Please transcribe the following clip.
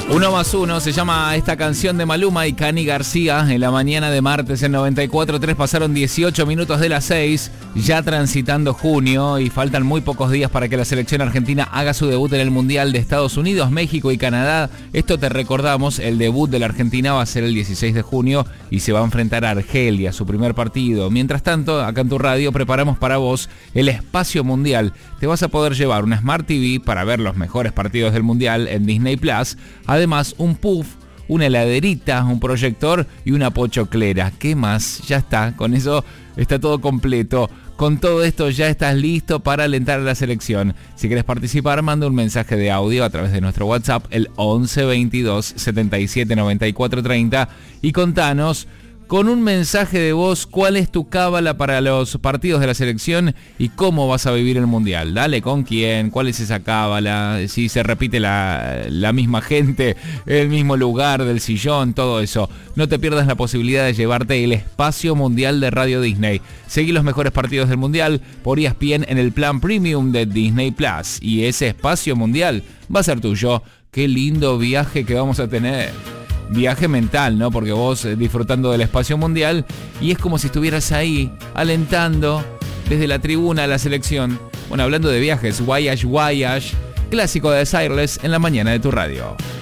Uno más uno se llama esta canción de Maluma y Cani García. En la mañana de martes en 94.3 pasaron 18 minutos de las 6, ya transitando junio, y faltan muy pocos días para que la selección argentina haga su debut en el Mundial de Estados Unidos, México y Canadá. Esto te recordamos, el debut de la Argentina va a ser el 16 de junio y se va a enfrentar a Argelia, su primer partido. Mientras tanto, acá en tu radio preparamos para vos el espacio mundial. Te vas a poder llevar una Smart TV para ver los mejores partidos del Mundial en Disney Plus. Además, un puff, una heladerita, un proyector y una pochoclera. ¿Qué más? Ya está, con eso está todo completo. Con todo esto ya estás listo para alentar a la selección. Si querés participar, manda un mensaje de audio a través de nuestro WhatsApp, el 11 22 77 94 30, y contanos con un mensaje de voz cuál es tu cábala para los partidos de la selección y cómo vas a vivir el Mundial. Dale, ¿con quién? ¿Cuál es esa cábala? Si se repite la misma gente, el mismo lugar del sillón, todo eso. No te pierdas la posibilidad de llevarte el espacio mundial de Radio Disney. Seguí los mejores partidos del Mundial por ESPN en el plan premium de Disney Plus. Y ese espacio mundial va a ser tuyo. Qué lindo viaje que vamos a tener. Viaje mental, ¿no? Porque vos disfrutando del espacio mundial y es como si estuvieras ahí alentando desde la tribuna a la selección. Bueno, hablando de viajes, Voyage, clásico de Cyrus en la mañana de tu radio.